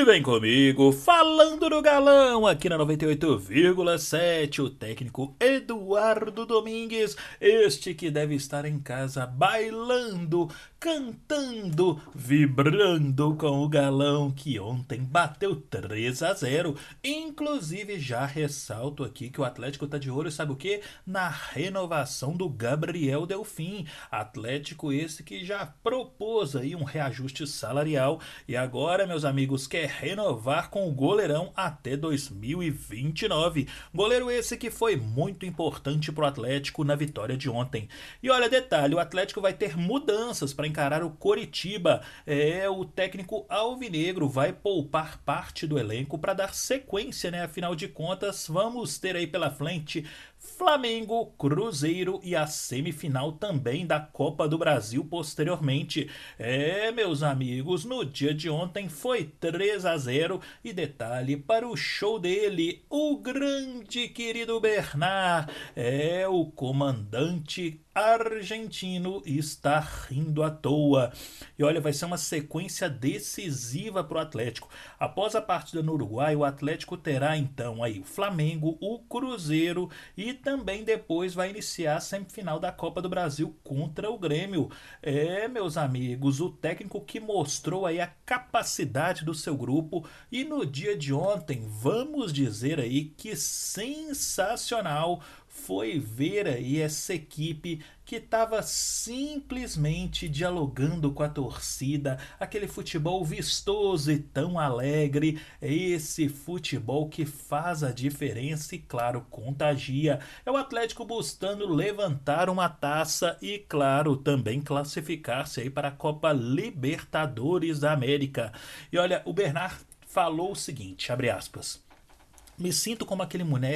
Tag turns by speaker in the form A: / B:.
A: E vem comigo, falando do galão, aqui na 98,7, o técnico Eduardo Domingues, este que deve estar em casa bailando, cantando, vibrando com o galão que ontem bateu 3-0. Inclusive, já ressalto aqui que o Atlético tá de olho, sabe o quê? Na renovação do Gabriel Delfim. Atlético esse que já propôs aí um reajuste salarial e agora, meus amigos, quer renovar com o goleirão até 2029. Goleiro esse que foi muito importante pro Atlético na vitória de ontem. E olha, detalhe, o Atlético vai ter mudanças para encarar o Coritiba. O técnico alvinegro vai poupar parte do elenco para dar sequência, né? Afinal de contas, vamos ter aí pela frente Flamengo, Cruzeiro e a semifinal também da Copa do Brasil posteriormente. Meus amigos, no dia de ontem foi 3-0 e detalhe para o show dele, o grande querido Bernard, o comandante argentino está rindo à toa. E olha, vai ser uma sequência decisiva para o Atlético. Após a partida no Uruguai, o Atlético terá então aí o Flamengo, o Cruzeiro e também depois vai iniciar a semifinal da Copa do Brasil contra o Grêmio. Meus amigos, o técnico que mostrou aí a capacidade do seu grupo e no dia de ontem, vamos dizer aí que sensacional foi ver aí essa equipe que estava simplesmente dialogando com a torcida, aquele futebol vistoso e tão alegre, esse futebol que faz a diferença e claro, contagia. É o Atlético buscando levantar uma taça e claro, também classificar-se aí para a Copa Libertadores da América. E olha, o Bernard falou o seguinte, abre aspas, me sinto como aquele moleque